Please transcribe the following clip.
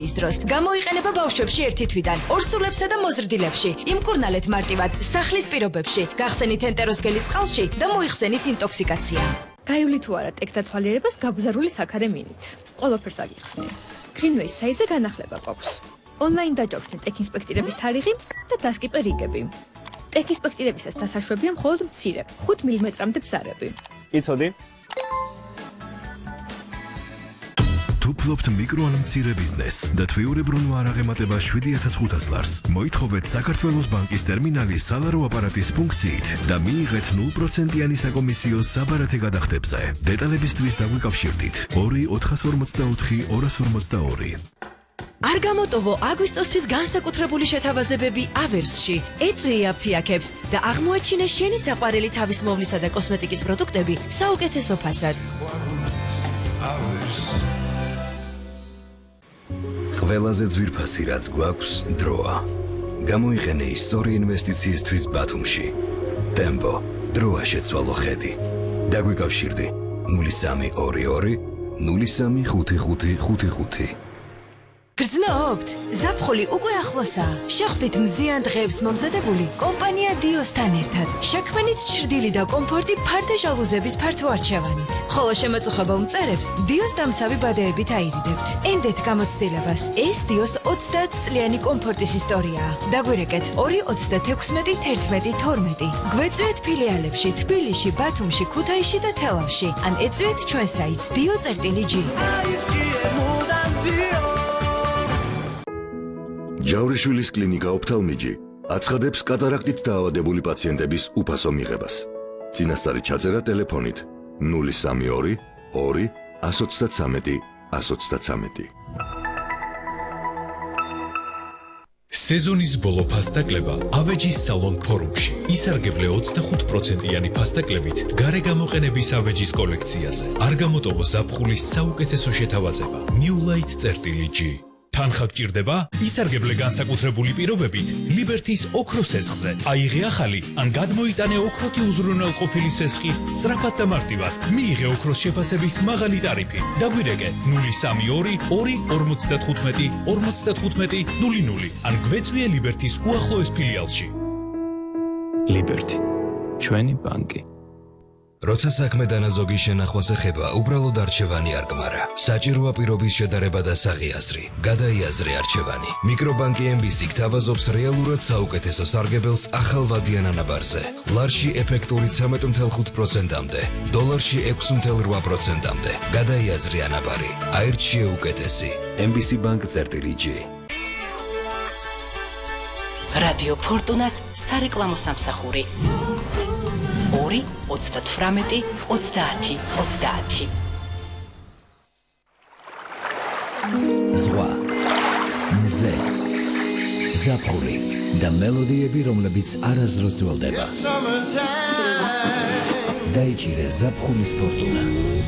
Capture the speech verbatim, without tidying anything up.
ის დროს გამოიყენება ბავშვებში ერთი თვიდან ორ სულებსა და მოზრდილებში. იმკურნალეთ მარტივად სახლის პირობებში, გახსენით ენტეროსგელის წყალში და მოიხსენით ინტოქსიკაცია. გაივლი თუ არა ტექთა თვალიერებას გაბზარული საქარე მინით. ყველაფერს აგიხსნი. Greenway საიტზე განახლება გვაქვს. Online დაჯავშნით ტექ ინსპექტირების თარიღი და დასკიპერიგები. ტექ ინსპექტირებისას დასაშვებია მხოლოდ მცირე ხუთ მილიმეტრამდე ბზარები. იცოდი? თუ ფლობთ მიკრო ან მცირე ბიზნესს და თვიურებრუნვა არ აღემატება შვიდი ათას ხუთას ლარს, მოითხოვეთ საქართველოს ბანკის ტერმინალის სალარო აპარატის ფუნქციით და მიიღეთ ნულ პროცენტიანი საკომისიო საბარათე გადახდებზე. დეტალებისთვის დაგვიკავშირდით ორი ოთხას ორმოცდაოთხი ორას ორმოცდაორი. არ გამოტოვო აგვისტოსთვის განსაკუთრებული შეთავაზებები ავერსში. ეწვიე აფთიაქებს და აღმოაჩინე შენი საყვარელი თავისმოვლისა და კოსმეტიკის პროდუქტები საუკეთესო ფასად. ყველაზე ძვირფასი რაც გვაქვს დროა. გამოიყენე ის სწორი ინვესტიციისთვის ბათუმში. ტემპო, დროა შეცვალო ხედი. დაგვიკავშირდი ნული სამი ორი ორი ნული სამი ხუთი ხუთი ხუთი ხუთი. გრძნობთ? ზაფხული უკვე ახლოსაა. შეხვდით მზიან დღეებს მომზადებული კომპანია დიოსთან ერთად. შექმნით ჩრდილი და კომფორტი ფარდე ჟალუზების ფართო არჩევანით. ხოლო შემაწუხებელ მწერებს დიოს დამცავი ბადეებით აირიდებთ. ენდეთ გამოცდილებას. ეს დიოს ოცდაათ წლიანი კომფორტის ისტორიაა. დაგვირეკეთ ორი ოცდათექვსმეტი თერთმეტი თორმეტი. გვეწვიეთ ფილიალებში თბილისში, ბათუმში, ქუთაისში და თელავში. ან ეწვიეთ ჩვენ საიტს dio წერტილი ჯი. ჯავრიშვილის კლინიკა ოფთალმიჯი აცხადებს კატარაქტით დაავადებული პაციენტების უფასო მიღებას. წინასწარი ჩაწერა ტელეფონით ნული სამი ორი ორი ათს ოცდათრამეტი ათს ოცდათრამეტი. სეზონის ბოლო ფასტაკლება ავეჯის სალონ ფორუმში. ისარგებლე ოცდახუთ პროცენტიანი ფასტაკლებით გარე გამოყენების ავეჯის კოლექციაზე. არ გამოტოვო ზაფხულის საუკეთესო შეთავაზება New Light წერტილი ჯი. თანხა გჭირდება? ისარგებლე განსაკუთრებული პირობებით ლიბერთის ოქროს სესხზე. აიღე ახალი ან გადმოიტანე ოქროთი უზრუნველყოფილი სესხი სწრაფად და მარტივად. მიიღე ოქროს შეფასების მაღალი ტარიფი. დაგვირეკე ნული სამი ორი ორი ორმოცდათხუთმეტი ორმოცდათხუთმეტი ნული ნული ან გვეწვიე ლიბერთის უახლოეს ფილიალში. ლიბერთი, ჩვენი ბანკი. როცა საქმე დანაზოგის შენახვას ეხება, უბრალოდ არჩევანი არ გმარა. საჭიროა პირობის შედარება და საღიაზრი. გადაიაზრე არჩევანი. მიკრობანკი ემ ბი სი გთავაზობს რეალურად საუკეთესო სარგებელს ახალვადიან ანაბარზე. ლარში ეფექტური ცხრამეტ ოცდათხუთი პროცენტამდე, დოლარში ექვსი ოცდაოთხი პროცენტამდე. გადაიაზრე ანაბარი. აირჩიე უკეთესი. ემ ბი სი ბანკ წერტილი ჯი. რადიო ფორტუნას სარეკლამო სამსახური. ორი ოცდათვრამეტი ოცდაათი ოცდაათი. ზღვა, მზე, ზაფხული და მელოდიები, რომლებიც არასდროს ძველდება. დაიჭირე ზაფხულის ფორტუნა.